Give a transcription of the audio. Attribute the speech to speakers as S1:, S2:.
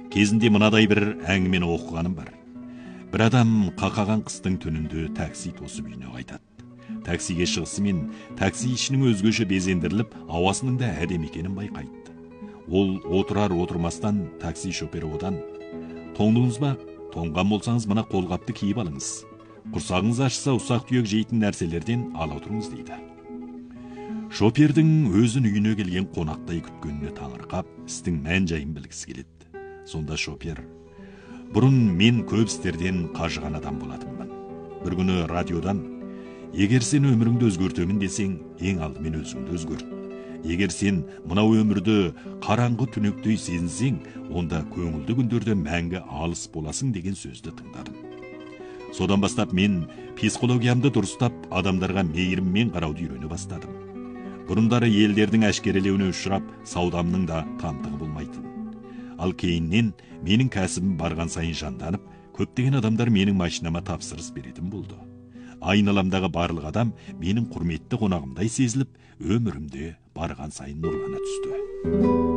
S1: Кезінде мынадай бір әңгімені оқығаным бар. Бір адам қақаған қыстың түнінде такси тосып үйіне қайтады. Таксиге шығысымен такси ішінің өзгеше безендіріліп, ауасының да әдемі екенін байқайды. Ол отырар-отырмастан такси шопері одан: "Тоңдыңыз ба? Тоңған болсаңыз мына қолғапты киіп алыңыз. Құрсағыңыз ашса ұсақ-түйек жейтін нәрселерден ала отырыңыз" дейді. Шопердің өзін үйіне келген қонақтай күткеніне таңырқап, істің мән-жайын білгісі келеді. Сонда шопер: "Бұрын мен көп істерден қажыған адам болатынмын. Бір күні радиодан: егер сен өміріңді өзгертемін десең, ең алдымен өзіңді өзгерт. Егер сен мынау өмірді қараңғы түнектей сезінсең, онда көңілді күндерде мәңгі алыс боласың" деген сөзді тыңдадым. Содан бастап мен психологиямды дұрыстап, адамдарға мейіріммен қарауды үйрене бастадым. Бұрындары елдердің әшкерелеуіне ұшырап, саудамның да тамтығы болмайтын. Ал кейіннен менің кәсібім барған сайын жанданып, көптеген адамдар менің машинама тапсырыс беретін болды. Айналамдағы барлық адам менің құрметті қонағымдай сезіліп, өмірімде барған сайын нұрлана түсті.